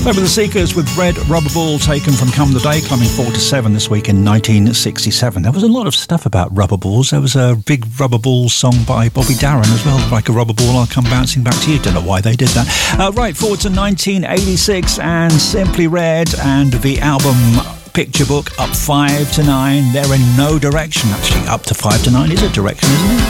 They were the Seekers with Red Rubber Ball, taken from Come the Day, climbing 4 to 7 this week in 1967. There was a lot of stuff about rubber balls. There was a big rubber ball song by Bobby Darin as well, Like a Rubber Ball, I'll Come Bouncing Back to You. Don't know why they did that. Right, forward to 1986 and Simply Red and the album Picture Book, up 5 to 9. They're in No Direction. Actually, up to 5 to 9 is a direction, isn't it?